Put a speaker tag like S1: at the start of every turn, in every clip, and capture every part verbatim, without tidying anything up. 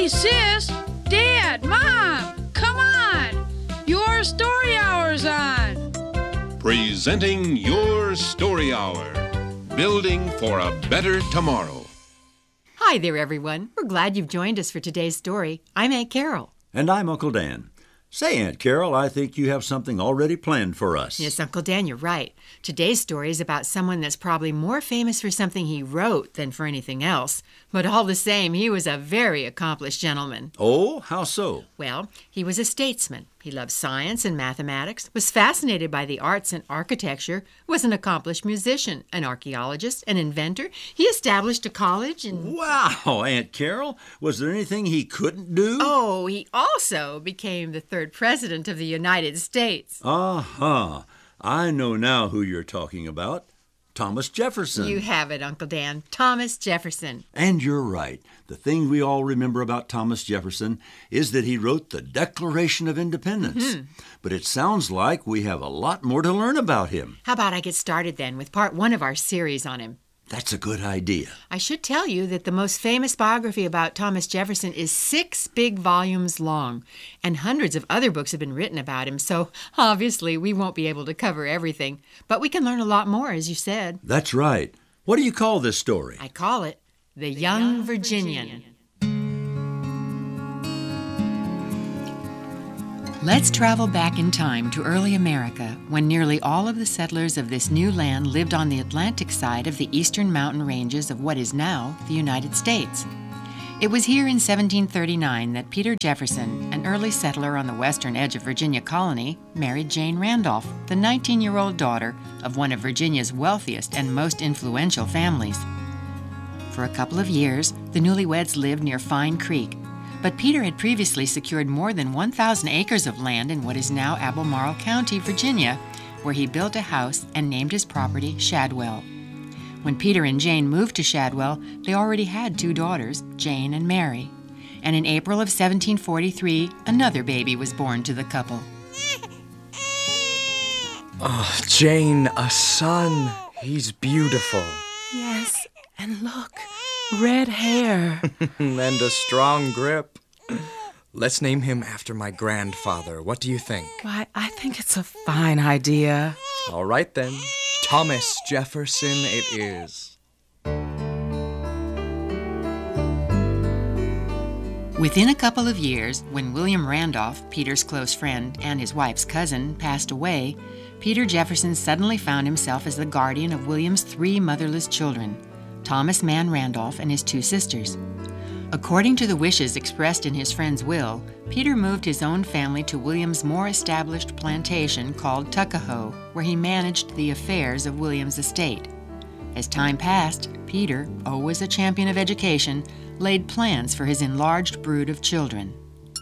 S1: Hey, sis, Dad, Mom, come on. Your story hour's on.
S2: Presenting Your Story Hour. Building for a better tomorrow.
S3: Hi there, everyone. We're glad you've joined us for today's story. I'm Aunt Carol.
S4: And I'm Uncle Dan. Say, Aunt Carol, I think you have something already planned for us.
S3: Yes, Uncle Dan, you're right. Today's story is about someone that's probably more famous for something he wrote than for anything else. But all the same, he was a very accomplished gentleman.
S4: Oh, how so?
S3: Well, he was a statesman. He loved science and mathematics, was fascinated by the arts and architecture, was an accomplished musician, an archaeologist, an inventor. He established a college and...
S4: Wow, Aunt Carol, was there anything he couldn't do?
S3: Oh, he also became the third president of the United States.
S4: Uh-huh. I know now who you're talking about. Thomas Jefferson.
S3: You have it, Uncle Dan. Thomas Jefferson.
S4: And you're right. The thing we all remember about Thomas Jefferson is that he wrote the Declaration of Independence. Mm-hmm. But it sounds like we have a lot more to learn about him.
S3: How about I get started then with part one of our series on him?
S4: That's a good idea.
S3: I should tell you that the most famous biography about Thomas Jefferson is six big volumes long, and hundreds of other books have been written about him, so obviously we won't be able to cover everything. But we can learn a lot more, as you said.
S4: That's right. What do you call this story?
S3: I call it The, the Young, Young Virginian. Virginian. Let's travel back in time to early America, when nearly all of the settlers of this new land lived on the Atlantic side of the eastern mountain ranges of what is now the United States. It was here in seventeen thirty-nine that Peter Jefferson, an early settler on the western edge of Virginia colony, married Jane Randolph, the nineteen-year-old daughter of one of Virginia's wealthiest and most influential families. For a couple of years, the newlyweds lived near Fine Creek, but Peter had previously secured more than one thousand acres of land in what is now Albemarle County, Virginia, where he built a house and named his property Shadwell. When Peter and Jane moved to Shadwell, they already had two daughters, Jane and Mary. And in April of seventeen forty-three, another baby was born to the couple.
S5: Oh, Jane, a son. He's beautiful.
S6: Yes, and look. Red hair.
S5: And a strong grip. Let's name him after my grandfather. What do you think?
S6: Why, I think it's a fine idea.
S5: All right, then. Thomas Jefferson it is.
S3: Within a couple of years, when William Randolph, Peter's close friend and his wife's cousin, passed away, Peter Jefferson suddenly found himself as the guardian of William's three motherless children, Thomas Mann Randolph and his two sisters. According to the wishes expressed in his friend's will, Peter moved his own family to William's more established plantation called Tuckahoe, where he managed the affairs of William's estate. As time passed, Peter, always a champion of education, laid plans for his enlarged brood of children.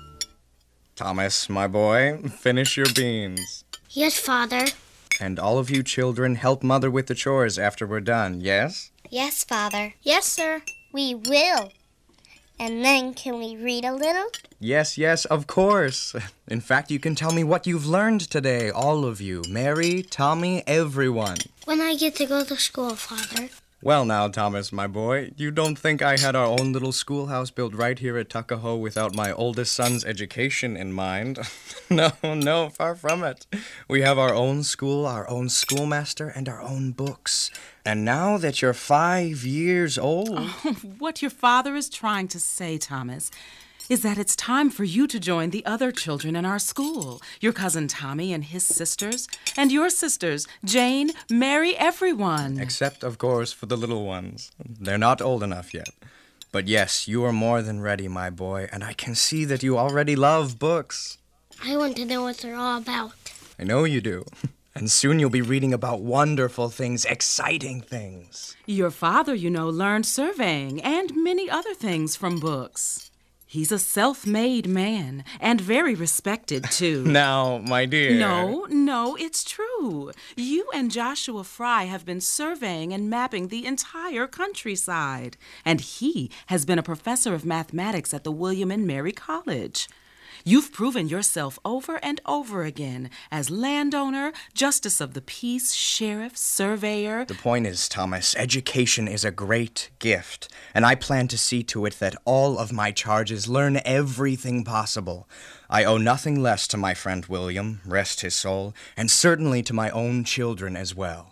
S5: Thomas, my boy, finish your beans.
S7: Yes, Father.
S5: And all of you children help Mother with the chores after we're done, yes?
S7: Yes, Father. Yes, sir. We will. And then can we read a little?
S5: Yes, yes, of course. In fact, you can tell me what you've learned today, all of you. Mary, Tommy, everyone.
S7: When I get to go to school, Father.
S5: Well now, Thomas, my boy, you don't think I had our own little schoolhouse built right here at Tuckahoe without my oldest son's education in mind? No, no, far from it. We have our own school, our own schoolmaster, and our own books. And now that you're five years old...
S6: Oh, what your father is trying to say, Thomas, is that it's time for you to join the other children in our school. Your cousin Tommy and his sisters, and your sisters, Jane, Mary, everyone.
S5: Except, of course, for the little ones. They're not old enough yet. But yes, you are more than ready, my boy, and I can see that you already love books.
S7: I want to know what they're all about.
S5: I know you do. And soon you'll be reading about wonderful things, exciting things.
S6: Your father, you know, learned surveying and many other things from books. He's a self-made man, and very respected, too.
S5: Now, my dear...
S6: No, no, it's true. You and Joshua Fry have been surveying and mapping the entire countryside, and he has been a professor of mathematics at the William and Mary College. You've proven yourself over and over again as landowner, justice of the peace, sheriff, surveyor.
S5: The point is, Thomas, education is a great gift, and I plan to see to it that all of my charges learn everything possible. I owe nothing less to my friend William, rest his soul, and certainly to my own children as well.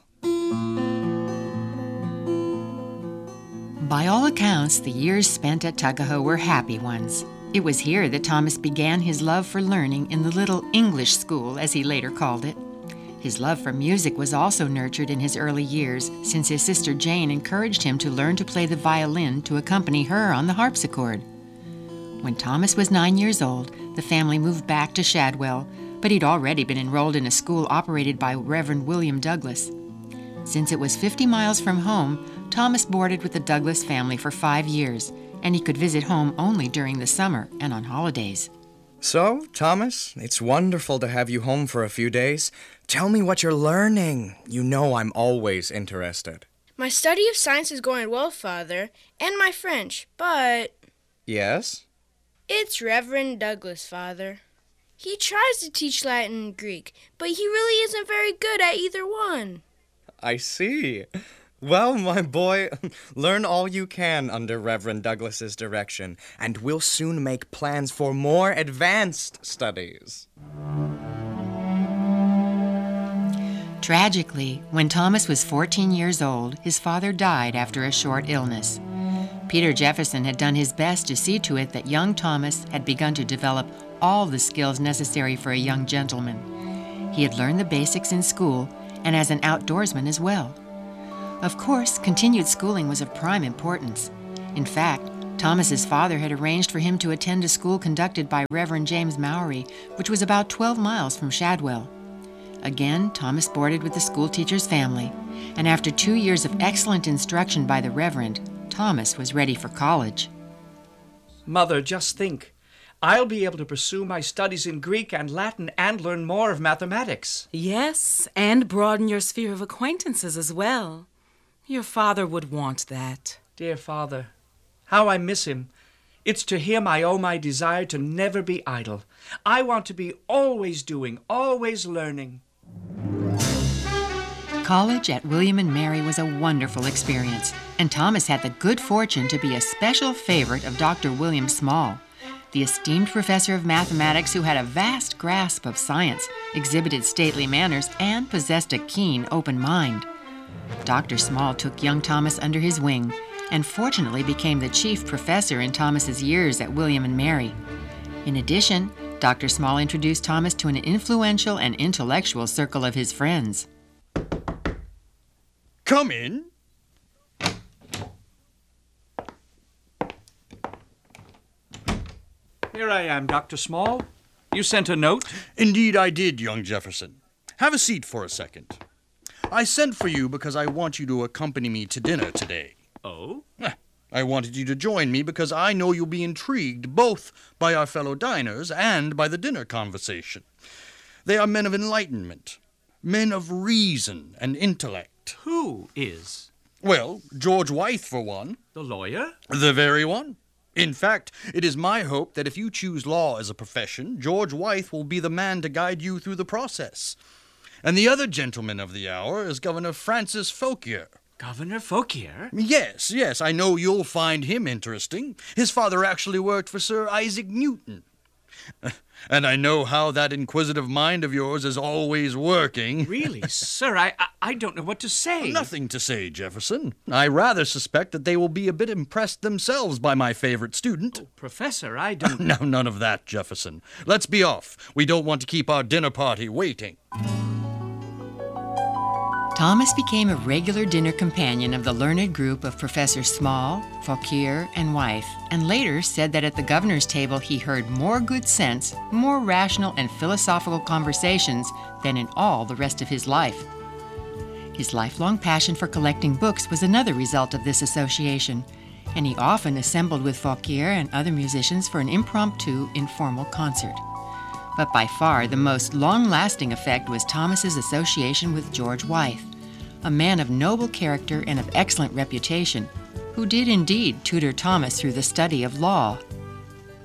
S3: By all accounts, the years spent at Tuckahoe were happy ones. It was here that Thomas began his love for learning in the little English school, as he later called it. His love for music was also nurtured in his early years, since his sister Jane encouraged him to learn to play the violin to accompany her on the harpsichord. When Thomas was nine years old, the family moved back to Shadwell, but he'd already been enrolled in a school operated by Reverend William Douglas. Since it was fifty miles from home, Thomas boarded with the Douglas family for five years, and he could visit home only during the summer and on holidays.
S5: So, Thomas, it's wonderful to have you home for a few days. Tell me what you're learning. You know I'm always interested.
S8: My study of science is going well, Father, and my French, but...
S5: Yes?
S8: It's Reverend Douglas, Father. He tries to teach Latin and Greek, but he really isn't very good at either one.
S5: I see. Well, my boy, learn all you can under Reverend Douglas's direction, and we'll soon make plans for more advanced studies.
S3: Tragically, when Thomas was fourteen years old, his father died after a short illness. Peter Jefferson had done his best to see to it that young Thomas had begun to develop all the skills necessary for a young gentleman. He had learned the basics in school and as an outdoorsman as well. Of course, continued schooling was of prime importance. In fact, Thomas's father had arranged for him to attend a school conducted by Reverend James Mowry, which was about twelve miles from Shadwell. Again, Thomas boarded with the schoolteacher's family, and after two years of excellent instruction by the Reverend, Thomas was ready for college.
S9: Mother, just think. I'll be able to pursue my studies in Greek and Latin and learn more of mathematics.
S6: Yes, and broaden your sphere of acquaintances as well. Your father would want that.
S9: Dear Father, how I miss him. It's to him I owe my desire to never be idle. I want to be always doing, always learning.
S3: College at William and Mary was a wonderful experience, and Thomas had the good fortune to be a special favorite of Doctor William Small, the esteemed professor of mathematics who had a vast grasp of science, exhibited stately manners, and possessed a keen, open mind. Doctor Small took young Thomas under his wing and fortunately became the chief professor in Thomas's years at William and Mary. In addition, Doctor Small introduced Thomas to an influential and intellectual circle of his friends.
S10: Come in.
S9: Here I am, Doctor Small. You sent a note?
S10: Indeed I did, young Jefferson. Have a seat for a second. I sent for you because I want you to accompany me to dinner today.
S9: Oh?
S10: I wanted you to join me because I know you'll be intrigued both by our fellow diners and by the dinner conversation. They are men of enlightenment, men of reason and intellect.
S9: Who is?
S10: Well, George Wythe, for one.
S9: The lawyer?
S10: The very one. In fact, it is my hope that if you choose law as a profession, George Wythe will be the man to guide you through the process. And the other gentleman of the hour is Governor Francis Fauquier.
S9: Governor Fauquier?
S10: Yes, yes, I know you'll find him interesting. His father actually worked for Sir Isaac Newton. And I know how that inquisitive mind of yours is always working.
S9: Really, sir, I, I I don't know what to say.
S10: Nothing to say, Jefferson. I rather suspect that they will be a bit impressed themselves by my favorite student.
S9: Oh, Professor, I don't...
S10: No, none of that, Jefferson. Let's be off. We don't want to keep our dinner party waiting.
S3: Thomas became a regular dinner companion of the learned group of Professor Small, Fauquier, and Wythe, and later said that at the governor's table he heard more good sense, more rational and philosophical conversations than in all the rest of his life. His lifelong passion for collecting books was another result of this association, and he often assembled with Fauquier and other musicians for an impromptu, informal concert. But by far the most long-lasting effect was Thomas's association with George Wythe, a man of noble character and of excellent reputation, who did indeed tutor Thomas through the study of law.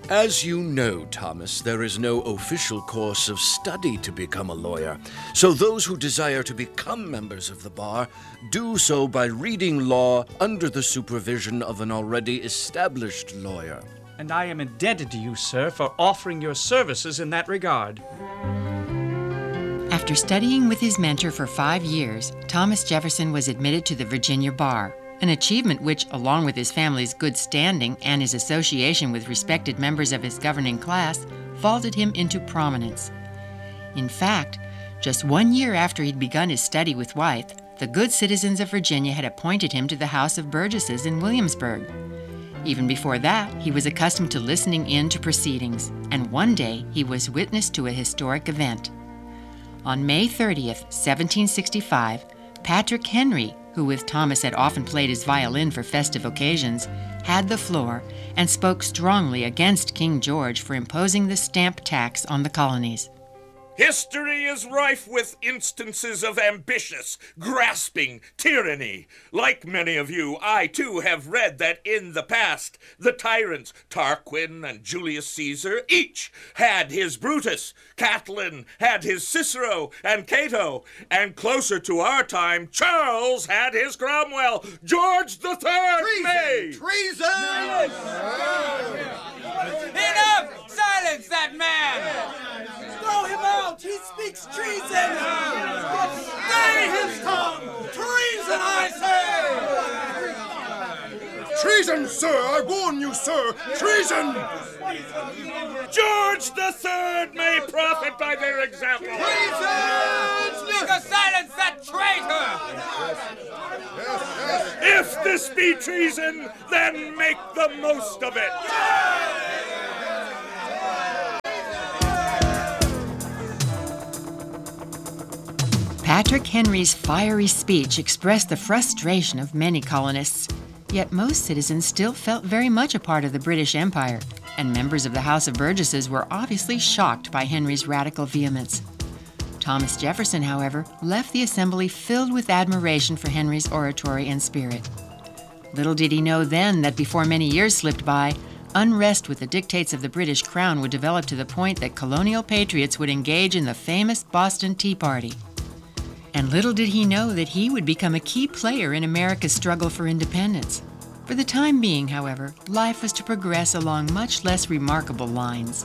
S11: As you know, Thomas, there is no official course of study to become a lawyer, so those who desire to become members of the bar do so by reading law under the supervision of an already established lawyer.
S9: And I am indebted to you, sir, for offering your services in that regard.
S3: After studying with his mentor for five years, Thomas Jefferson was admitted to the Virginia bar, an achievement which, along with his family's good standing and his association with respected members of his governing class, vaulted him into prominence. In fact, just one year after he'd begun his study with Wythe, the good citizens of Virginia had appointed him to the House of Burgesses in Williamsburg. Even before that, he was accustomed to listening in to proceedings, and one day he was witness to a historic event. On May thirtieth, seventeen sixty-five, Patrick Henry, who with Thomas had often played his violin for festive occasions, had the floor and spoke strongly against King George for imposing the stamp tax on the colonies.
S12: History is rife with instances of ambitious, grasping tyranny. Like many of you, I too have read that in the past, the tyrants, Tarquin and Julius Caesar, each had his Brutus, Catiline had his Cicero and Cato, and closer to our time, Charles had his Cromwell, George the Third may.
S13: Treason!
S14: Enough! Silence that man!
S13: Throw him out! He speaks treason! Stay his tongue! Treason, I say!
S15: Treason, sir! I warn you, sir! Treason!
S12: George the Third may profit by their example!
S14: Treason! Speaker, silence that traitor!
S12: If this be treason, then make the most of it!
S3: Patrick Henry's fiery speech expressed the frustration of many colonists, yet most citizens still felt very much a part of the British Empire, and members of the House of Burgesses were obviously shocked by Henry's radical vehemence. Thomas Jefferson, however, left the assembly filled with admiration for Henry's oratory and spirit. Little did he know then that before many years slipped by, unrest with the dictates of the British Crown would develop to the point that colonial patriots would engage in the famous Boston Tea Party. And little did he know that he would become a key player in America's struggle for independence. For the time being, however, life was to progress along much less remarkable lines.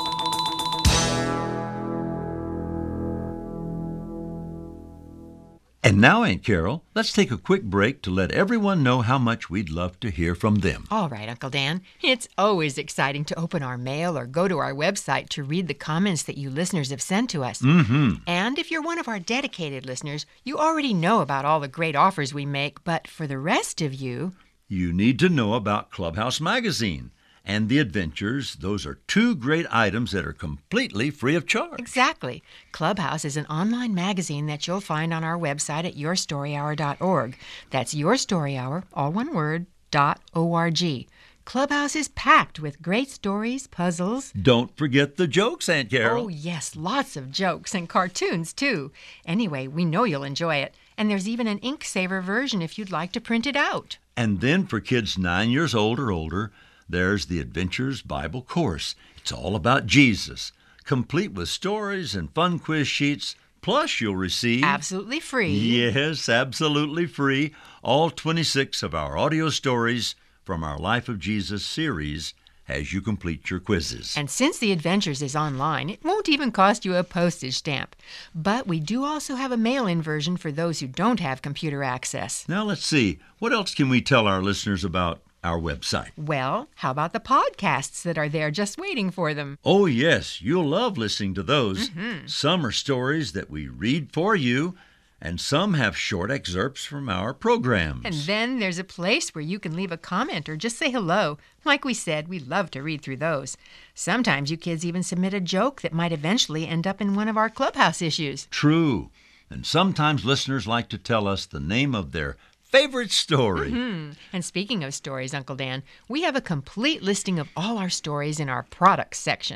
S4: And now, Aunt Carol, let's take a quick break to let everyone know how much we'd love to hear from them.
S3: All right, Uncle Dan. It's always exciting to open our mail or go to our website to read the comments that you listeners have sent to us.
S4: Mm-hmm.
S3: And if you're one of our dedicated listeners, you already know about all the great offers we make, but for the rest of you...
S4: You need to know about Clubhouse Magazine and The Adventures. Those are two great items that are completely free of charge.
S3: Exactly. Clubhouse is an online magazine that you'll find on our website at your story hour dot org. That's Your Story Hour, all one word, dot O R G. Clubhouse is packed with great stories, puzzles.
S4: Don't forget the jokes, Aunt Carol.
S3: Oh, yes, lots of jokes and cartoons, too. Anyway, we know you'll enjoy it. And there's even an ink saver version if you'd like to print it out.
S4: And then for kids nine years old or older, there's the Adventures Bible Course. It's all about Jesus, complete with stories and fun quiz sheets. Plus, you'll receive...
S3: Absolutely free.
S4: Yes, absolutely free. All twenty-six of our audio stories from our Life of Jesus series as you complete your quizzes.
S3: And since The Adventures is online, it won't even cost you a postage stamp. But we do also have a mail-in version for those who don't have computer access.
S4: Now, let's see. What else can we tell our listeners about our website?
S3: Well, how about the podcasts that are there just waiting for them?
S4: Oh, yes. You'll love listening to those.
S3: Mm-hmm.
S4: Some are stories that we read for you, and some have short excerpts from our programs.
S3: And then there's a place where you can leave a comment or just say hello. Like we said, we love to read through those. Sometimes you kids even submit a joke that might eventually end up in one of our Clubhouse issues.
S4: True. And sometimes listeners like to tell us the name of their favorite story.
S3: Mm-hmm. And speaking of stories, Uncle Dan, we have a complete listing of all our stories in our products section.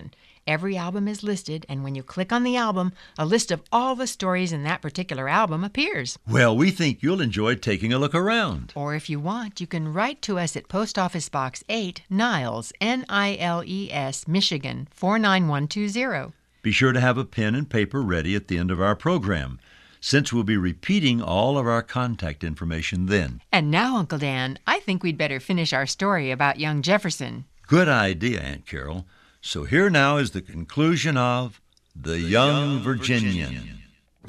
S3: Every album is listed, and when you click on the album, a list of all the stories in that particular album appears.
S4: Well, we think you'll enjoy taking a look around.
S3: Or if you want, you can write to us at Post Office Box eight, Niles, N I L E S, Michigan, four nine one two zero.
S4: Be sure to have a pen and paper ready at the end of our program, since we'll be repeating all of our contact information then.
S3: And now, Uncle Dan, I think we'd better finish our story about young Jefferson.
S4: Good idea, Aunt Carol. So here now is the conclusion of The, the Young, Young Virginian.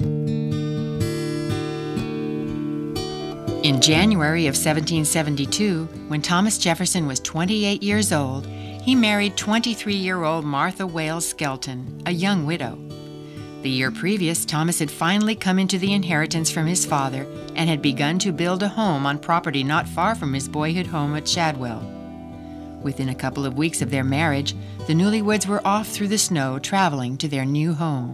S3: Virginian. In January of seventeen seventy-two, when Thomas Jefferson was twenty-eight years old, he married twenty-three-year-old Martha Wales Skelton, a young widow. The year previous, Thomas had finally come into the inheritance from his father and had begun to build a home on property not far from his boyhood home at Shadwell. Within a couple of weeks of their marriage, the newlyweds were off through the snow traveling to their new home.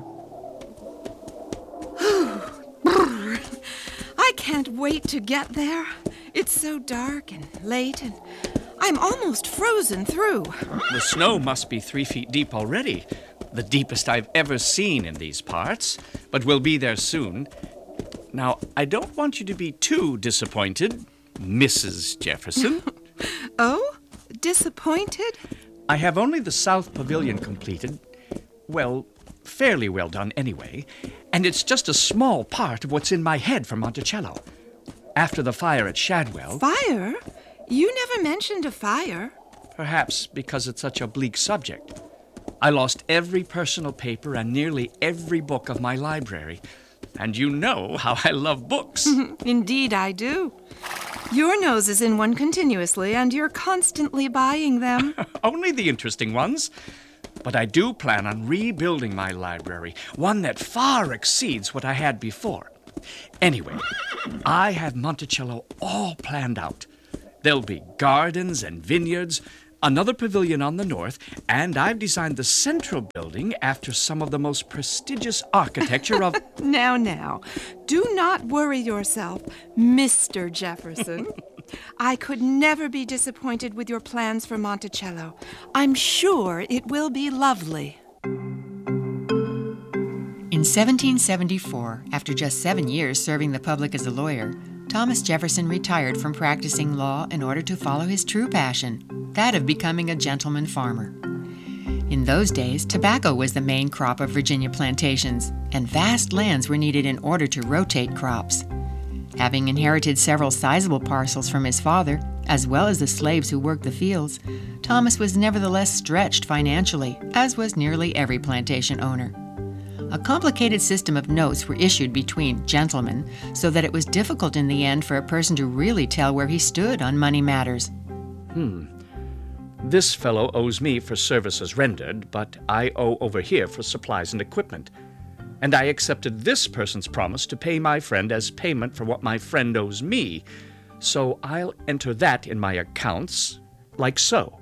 S16: I can't wait to get there. It's so dark and late, and I'm almost frozen through.
S9: The snow must be three feet deep already, the deepest I've ever seen in these parts, but we'll be there soon. Now, I don't want you to be too disappointed, Missus Jefferson.
S16: Oh? Disappointed?
S9: I have only the South Pavilion completed. Well, fairly well done anyway. And it's just a small part of what's in my head for Monticello. After the fire at Shadwell...
S16: Fire? You never mentioned a fire.
S9: Perhaps because it's such a bleak subject. I lost every personal paper and nearly every book of my library. And you know how I love books.
S16: Indeed I do. Your nose is in one continuously, and you're constantly buying them.
S9: Only the interesting ones. But I do plan on rebuilding my library, one that far exceeds what I had before. Anyway, I have Monticello all planned out. There'll be gardens and vineyards, another pavilion on the north, and I've designed the central building after some of the most prestigious architecture of...
S16: Now, now, do not worry yourself, Mister Jefferson. I could never be disappointed with your plans for Monticello. I'm sure it will be lovely.
S3: In seventeen seventy-four, after just seven years serving the public as a lawyer, Thomas Jefferson retired from practicing law in order to follow his true passion, that of becoming a gentleman farmer. In those days, tobacco was the main crop of Virginia plantations, and vast lands were needed in order to rotate crops. Having inherited several sizable parcels from his father, as well as the slaves who worked the fields, Thomas was nevertheless stretched financially, as was nearly every plantation owner. A complicated system of notes were issued between gentlemen, so that it was difficult in the end for a person to really tell where he stood on money matters.
S9: Hmm. This fellow owes me for services rendered, but I owe over here for supplies and equipment. And I accepted this person's promise to pay my friend as payment for what my friend owes me, so I'll enter that in my accounts, like so.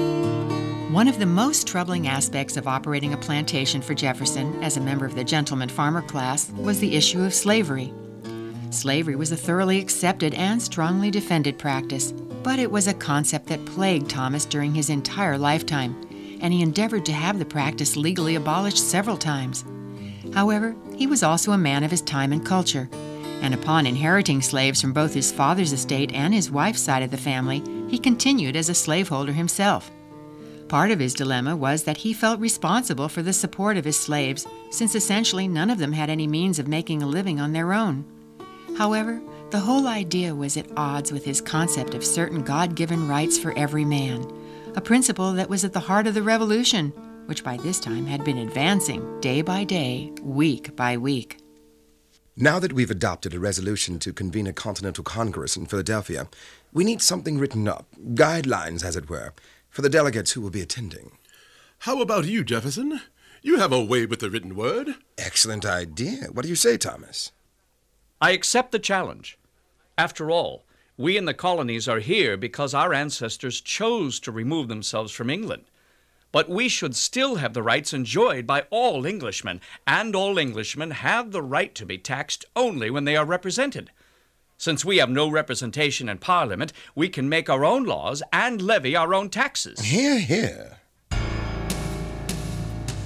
S3: One of the most troubling aspects of operating a plantation for Jefferson as a member of the gentleman farmer class was the issue of slavery. Slavery was a thoroughly accepted and strongly defended practice, but it was a concept that plagued Thomas during his entire lifetime, and he endeavored to have the practice legally abolished several times. However, he was also a man of his time and culture, and upon inheriting slaves from both his father's estate and his wife's side of the family, he continued as a slaveholder himself. Part of his dilemma was that he felt responsible for the support of his slaves, since essentially none of them had any means of making a living on their own. However, the whole idea was at odds with his concept of certain God-given rights for every man, a principle that was at the heart of the Revolution, which by this time had been advancing day by day, week by week.
S17: Now that we've adopted a resolution to convene a Continental Congress in Philadelphia, we need something written up, guidelines, as it were, for the delegates who will be attending.
S15: How about you, Jefferson? You have a way with the written word.
S17: Excellent idea. What do you say, Thomas?
S9: I accept the challenge. After all, we in the colonies are here because our ancestors chose to remove themselves from England. But we should still have the rights enjoyed by all Englishmen, and all Englishmen have the right to be taxed only when they are represented. Since we have no representation in Parliament, we can make our own laws and levy our own taxes.
S17: Hear, hear.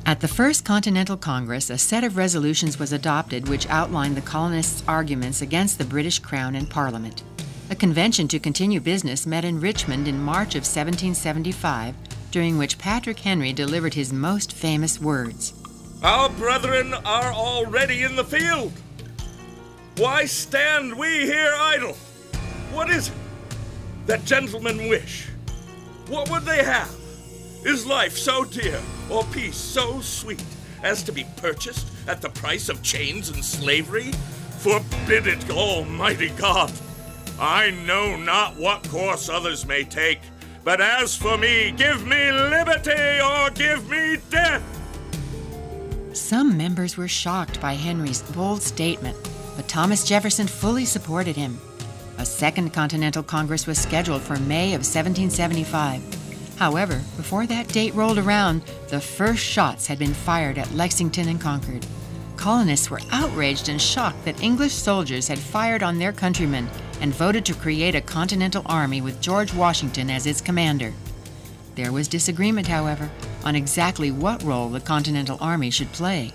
S3: At the First Continental Congress, a set of resolutions was adopted which outlined the colonists' arguments against the British Crown and Parliament. A convention to continue business met in Richmond in March of seventeen seventy-five, during which Patrick Henry delivered his most famous words.
S12: Our brethren are already in the field. Why stand we here idle? What is it that gentlemen wish? What would they have? Is life so dear, or peace so sweet, as to be purchased at the price of chains and slavery? Forbid it, Almighty God! I know not what course others may take, but as for me, give me liberty or give me death!
S3: Some members were shocked by Henry's bold statement, but Thomas Jefferson fully supported him. A Second Continental Congress was scheduled for May of seventeen seventy-five. However, before that date rolled around, the first shots had been fired at Lexington and Concord. Colonists were outraged and shocked that English soldiers had fired on their countrymen and voted to create a Continental Army with George Washington as its commander. There was disagreement, however, on exactly what role the Continental Army should play.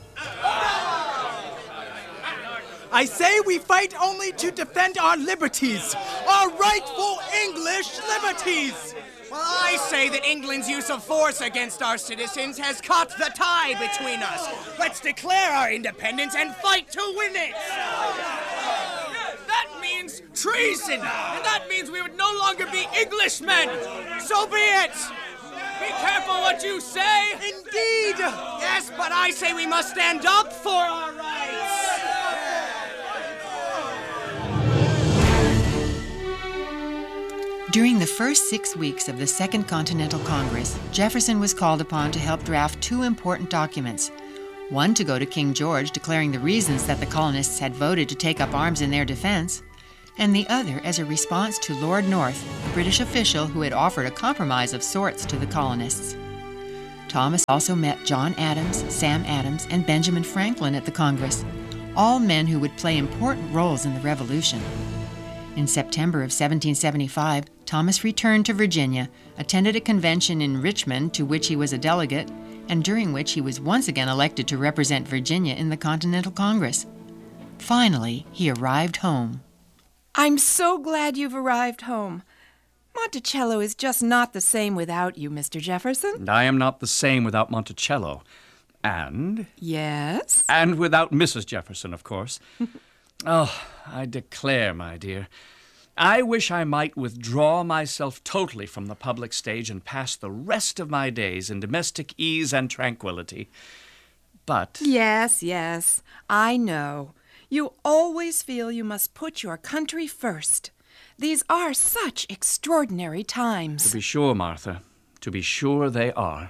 S13: I say we fight only to defend our liberties, our rightful English liberties.
S14: Well, I say that England's use of force against our citizens has cut the tie between us. Let's declare our independence and fight to win it. That means treason, and that means we would no longer be Englishmen. So be it. Be careful what you say.
S13: Indeed.
S14: Yes, but I say we must stand up for our rights.
S3: During the first six weeks of the Second Continental Congress, Jefferson was called upon to help draft two important documents. One to go to King George declaring the reasons that the colonists had voted to take up arms in their defense, and the other as a response to Lord North, a British official who had offered a compromise of sorts to the colonists. Thomas also met John Adams, Sam Adams, and Benjamin Franklin at the Congress, all men who would play important roles in the Revolution. In September of seventeen seventy-five, Thomas returned to Virginia, attended a convention in Richmond to which he was a delegate, and during which he was once again elected to represent Virginia in the Continental Congress. Finally, he arrived home.
S16: I'm so glad you've arrived home. Monticello is just not the same without you, Mister Jefferson.
S9: And I am not the same without Monticello. And...
S16: Yes?
S9: And without Missus Jefferson, of course. Oh, I declare, my dear, I wish I might withdraw myself totally from the public stage and pass the rest of my days in domestic ease and tranquility. But...
S16: Yes, yes, I know. You always feel you must put your country first. These are such extraordinary times.
S9: To be sure, Martha, to be sure they are.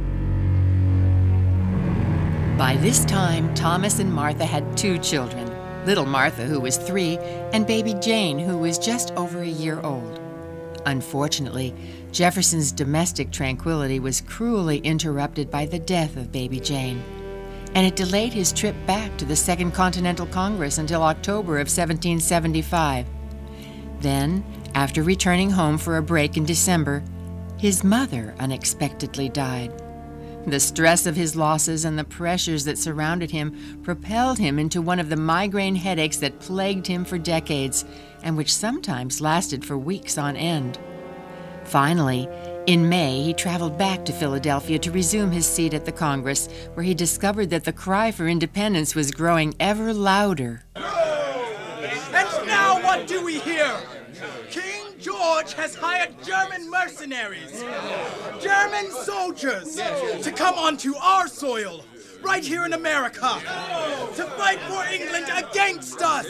S3: By this time, Thomas and Martha had two children. Little Martha, who was three, and baby Jane, who was just over a year old. Unfortunately, Jefferson's domestic tranquility was cruelly interrupted by the death of baby Jane, and it delayed his trip back to the Second Continental Congress until October of seventeen seventy-five. Then, after returning home for a break in December, his mother unexpectedly died. The stress of his losses and the pressures that surrounded him propelled him into one of the migraine headaches that plagued him for decades and which sometimes lasted for weeks on end. Finally, in May, he traveled back to Philadelphia to resume his seat at the Congress, where he discovered that the cry for independence was growing ever louder.
S13: And now what do we hear? King George has hired German mercenaries, German soldiers, to come onto our soil, right here in America, to fight for England against us.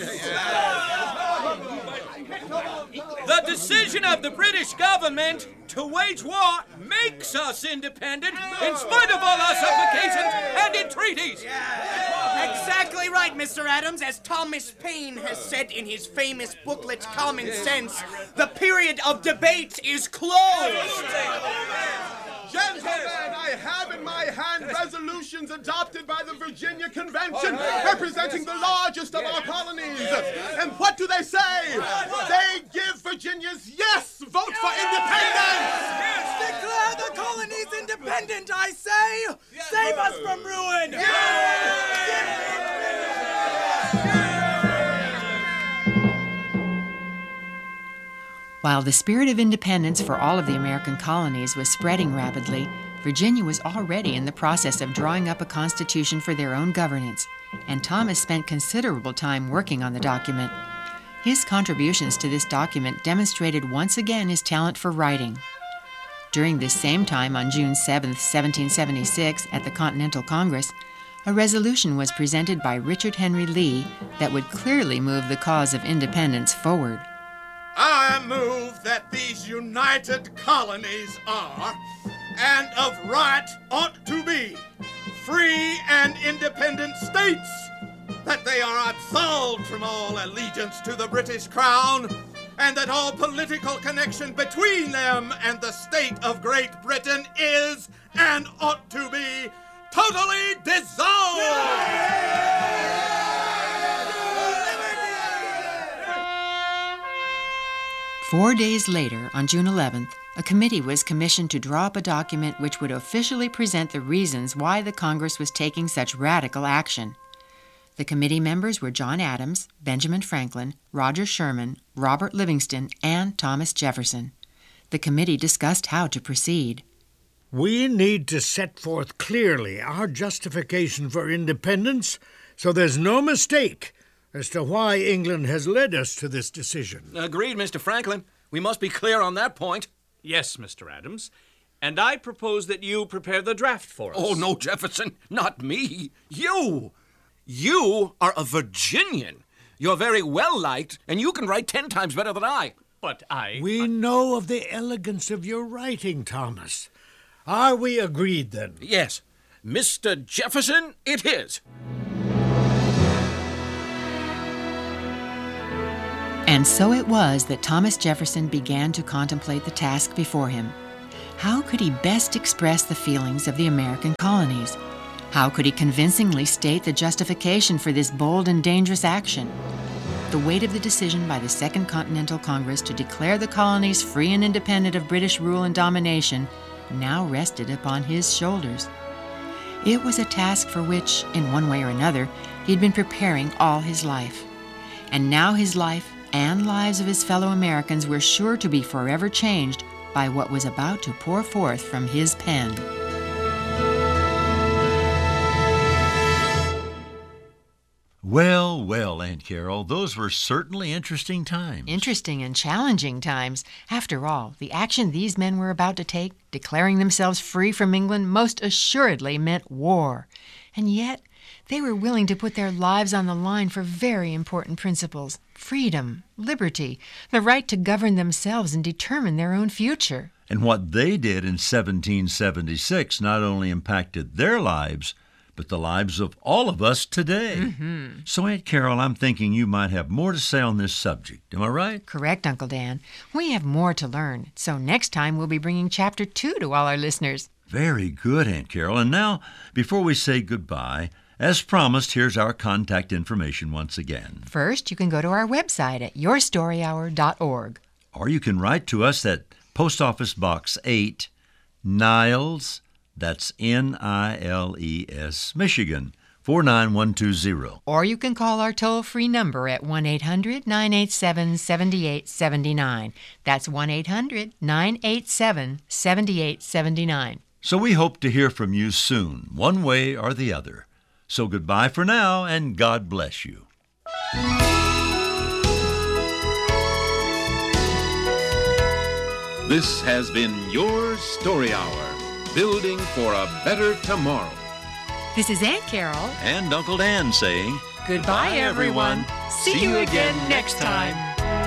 S14: The decision of the British government to wage war makes us independent in spite of all our supplications and entreaties. Exactly right, Mister Adams. As Thomas Paine has said in his famous booklet, Common Sense, the period of debate is closed.
S18: Gentlemen, I have in my hand resolutions adopted by the Virginia Convention representing the largest of our colonies. And what do they say? They give Virginia's yes vote for independence!
S13: Declare the colonies independent! independent, I say! Save us from ruin!
S3: While the spirit of independence for all of the American colonies was spreading rapidly, Virginia was already in the process of drawing up a constitution for their own governance, and Thomas spent considerable time working on the document. His contributions to this document demonstrated once again his talent for writing. During this same time, on June seventh, seventeen seventy-six, at the Continental Congress, a resolution was presented by Richard Henry Lee that would clearly move the cause of independence forward.
S18: I move that these united colonies are, and of right ought to be, free and independent states, that they are absolved from all allegiance to the British Crown, and that all political connection between them and the state of Great Britain is, and ought to be, totally dissolved!
S3: Four days later, on June eleventh, a committee was commissioned to draw up a document which would officially present the reasons why the Congress was taking such radical action. The committee members were John Adams, Benjamin Franklin, Roger Sherman, Robert Livingston, and Thomas Jefferson. The committee discussed how to proceed.
S19: We need to set forth clearly our justification for independence so there's no mistake as to why England has led us to this decision.
S14: Agreed, Mister Franklin. We must be clear on that point.
S9: Yes, Mister Adams. And I propose that you prepare the draft for us.
S14: Oh, no, Jefferson. Not me. You. You are a Virginian. You're very well liked, and you can write ten times better than I.
S9: But I...
S19: We know of the elegance of your writing, Thomas. Are we agreed, then?
S14: Yes. Mister Jefferson, it is.
S3: And so it was that Thomas Jefferson began to contemplate the task before him. How could he best express the feelings of the American colonies? How could he convincingly state the justification for this bold and dangerous action? The weight of the decision by the Second Continental Congress to declare the colonies free and independent of British rule and domination now rested upon his shoulders. It was a task for which, in one way or another, he'd been preparing all his life. And now his life and lives of his fellow Americans were sure to be forever changed by what was about to pour forth from his pen.
S4: Well, well, Aunt Carol, those were certainly interesting times.
S3: Interesting and challenging times. After all, the action these men were about to take, declaring themselves free from England, most assuredly meant war. And yet, they were willing to put their lives on the line for very important principles: freedom, liberty, the right to govern themselves and determine their own future.
S4: And what they did in seventeen seventy-six not only impacted their lives, but the lives of all of us today.
S3: Mm-hmm.
S4: So, Aunt Carol, I'm thinking you might have more to say on this subject. Am I right?
S3: Correct, Uncle Dan. We have more to learn, so next time we'll be bringing Chapter two to all our listeners.
S4: Very good, Aunt Carol. And now, before we say goodbye, as promised, here's our contact information once again.
S3: First, you can go to our website at your story hour dot org.
S4: Or you can write to us at Post Office Box eight, Niles, that's N I L E S, Michigan, four nine one two zero.
S3: Or you can call our toll-free number at one eight hundred nine eight seven seven eight seven nine. That's one eight hundred nine eight seven seven eight seven nine.
S4: So we hope to hear from you soon, one way or the other. So goodbye for now, and God bless you.
S2: This has been Your Story Hour, building for a better tomorrow.
S3: This is Aunt Carol
S4: and Uncle Dan saying,
S3: goodbye, everyone. See you again next time.